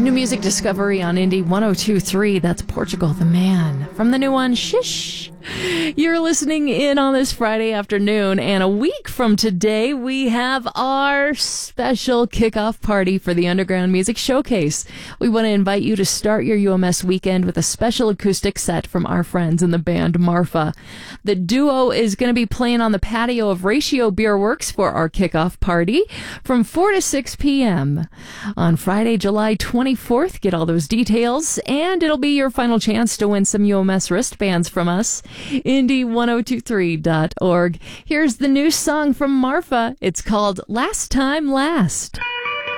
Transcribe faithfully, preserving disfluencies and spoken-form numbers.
New music discovery on Indie one oh two point three. That's Portugal the Man. From the new one, Shish. You're listening in on this Friday afternoon, and a week from today, we have our special kickoff party for the Underground Music Showcase. We want to invite you to start your U M S weekend with a special acoustic set from our friends in the band Marfa. The duo is going to be playing on the patio of Ratio Beer Works for our kickoff party from four to six p.m. on Friday, July twenty-fourth. Get all those details, and it'll be your final chance to win some U M S wristbands from us. Indie ten twenty-three dot org. Here's the new song from Marfa. It's called Last Time Last.